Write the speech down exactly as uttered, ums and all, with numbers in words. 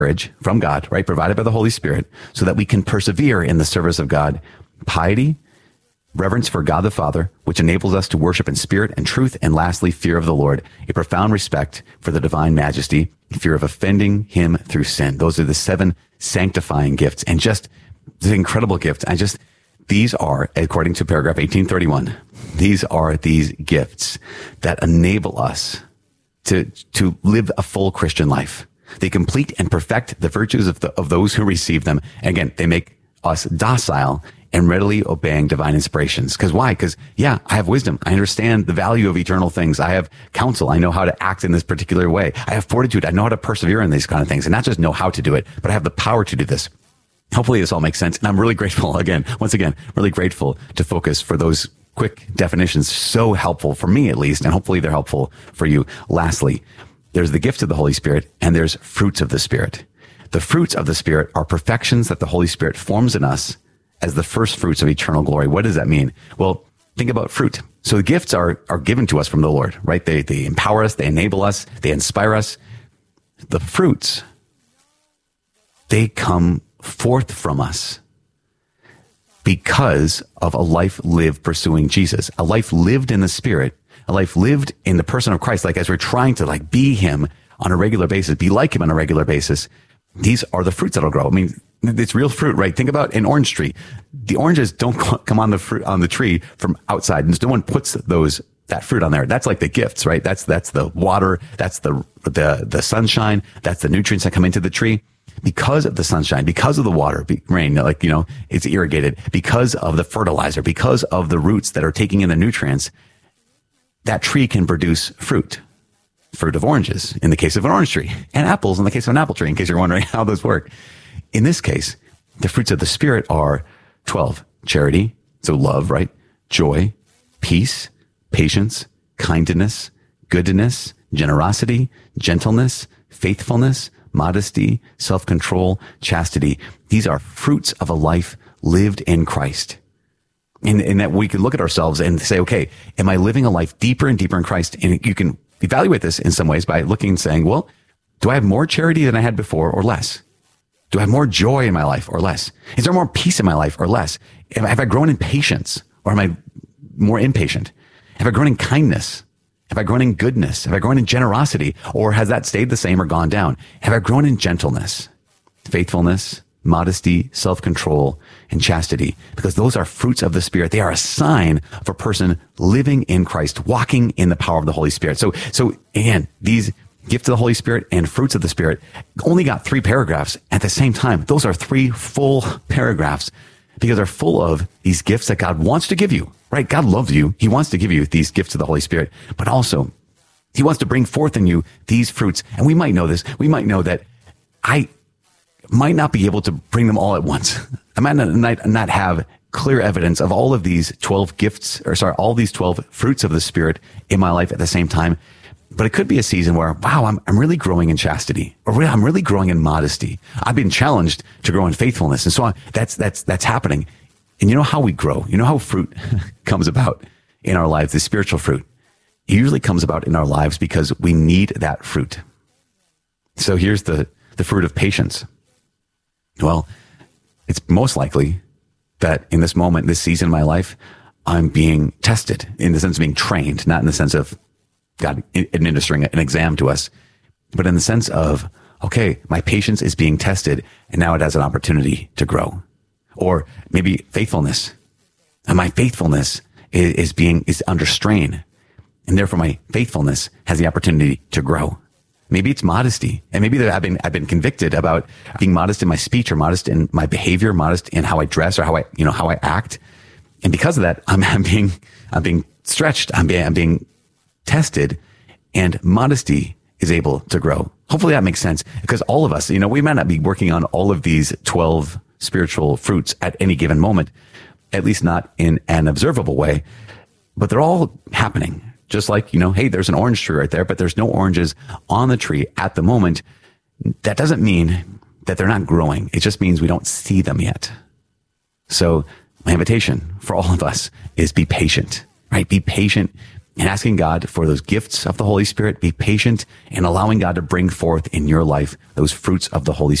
courage from God, right? Provided by the Holy Spirit so that we can persevere in the service of God. Piety, reverence for God the Father, which enables us to worship in spirit and truth. And lastly, fear of the Lord, a profound respect for the divine majesty, fear of offending him through sin. Those are the seven sanctifying gifts, and just the incredible gift. I just, these are, according to paragraph eighteen thirty-one, these are these gifts that enable us to, to live a full Christian life. They complete and perfect the virtues of the, of those who receive them. And again, they make us docile and readily obeying divine inspirations. Because why? Because, yeah, I have wisdom. I understand the value of eternal things. I have counsel. I know how to act in this particular way. I have fortitude. I know how to persevere in these kind of things. And not just know how to do it, but I have the power to do this. Hopefully this all makes sense. And I'm really grateful, again, once again, really grateful to Focus for those quick definitions. So helpful for me, at least, and hopefully they're helpful for you. Lastly, there's the gift of the Holy Spirit, and there's fruits of the Spirit. The fruits of the Spirit are perfections that the Holy Spirit forms in us as the first fruits of eternal glory. What does that mean? Well, think about fruit. So the gifts are, are given to us from the Lord, right? They, they empower us, they enable us, they inspire us. The fruits, they come forth from us because of a life lived pursuing Jesus, a life lived in the Spirit, a life lived in the person of Christ. Like as we're trying to like be him on a regular basis, be like him on a regular basis, these are the fruits that'll grow. I mean, it's real fruit, right? Think about an orange tree. The oranges don't come on the fruit on the tree from outside, and no one puts those that fruit on there. That's like the gifts, right? That's that's the water, that's the the the sunshine, that's the nutrients that come into the tree. Because of the sunshine, because of the water, rain, like, you know, it's irrigated, because of the fertilizer, because of the roots that are taking in the nutrients, that tree can produce fruit. Fruit of oranges in the case of an orange tree, and apples in the case of an apple tree, in case you're wondering how those work. In this case, the fruits of the Spirit are twelve. Charity, so love, right? Joy, peace, patience, kindness, goodness, generosity, gentleness, faithfulness, modesty, self-control, chastity. These are fruits of a life lived in Christ. And, and that we can look at ourselves and say, okay, am I living a life deeper and deeper in Christ? And you can evaluate this in some ways by looking and saying, well, do I have more charity than I had before or less? Do I have more joy in my life or less? Is there more peace in my life or less? Have I grown in patience or am I more impatient? Have I grown in kindness? Have I grown in goodness? Have I grown in generosity? Or has that stayed the same or gone down? Have I grown in gentleness, faithfulness, modesty, self-control, and chastity? Because those are fruits of the Spirit. They are a sign of a person living in Christ, walking in the power of the Holy Spirit. So, so again, these gifts of the Holy Spirit and fruits of the Spirit only got three paragraphs at the same time. Those are three full paragraphs because they're full of these gifts that God wants to give you, right? God loves you. He wants to give you these gifts of the Holy Spirit, but also he wants to bring forth in you these fruits. And we might know this. We might know that I might not be able to bring them all at once. I might not, not have clear evidence of all of these twelve gifts, or sorry, all these twelve fruits of the Spirit in my life at the same time. But it could be a season where, wow, I'm, I'm really growing in chastity, or really, I'm really growing in modesty. I've been challenged to grow in faithfulness. And so on. That's, that's, that's happening. And you know how we grow? You know how fruit comes about in our lives, the spiritual fruit? It usually comes about in our lives because we need that fruit. So here's the, the fruit of patience. Well, it's most likely that in this moment, this season of my life, I'm being tested in the sense of being trained, not in the sense of God administering an exam to us, but in the sense of, okay, my patience is being tested and now it has an opportunity to grow. Or maybe faithfulness. And my faithfulness is, is being, is under strain. And therefore my faithfulness has the opportunity to grow. Maybe it's modesty. And maybe that I've been, I've been convicted about being modest in my speech or modest in my behavior, modest in how I dress or how I, you know, how I act. And because of that, I'm, I'm being, I'm being stretched. I'm being, I'm being tested, and modesty is able to grow. Hopefully that makes sense, because all of us, you know, we might not be working on all of these twelve spiritual fruits at any given moment, at least not in an observable way, but they're all happening. Just like, you know, hey, there's an orange tree right there, but there's no oranges on the tree at the moment. That doesn't mean that they're not growing. It just means we don't see them yet. So my invitation for all of us is be patient, right? Be patient and asking God for those gifts of the Holy Spirit. Be patient and allowing God to bring forth in your life those fruits of the Holy Spirit.